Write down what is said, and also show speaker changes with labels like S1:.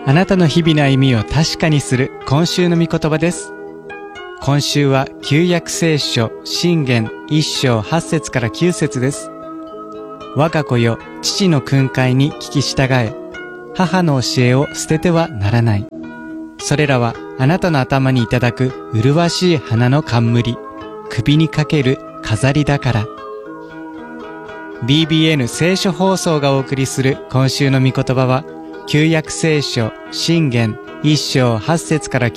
S1: あなたの日々の歩みを確かにする今週の御言葉です。今週は旧約聖書箴言1章8節から9節です。我が子よ、父の訓戒に聞き従え、母の教えを捨ててはならない。それらはあなたの頭にいただく麗しい花の冠、首にかける飾りだから。DBN 聖書放送がお送りする今週の御言葉は、旧約聖書箴言1章8節から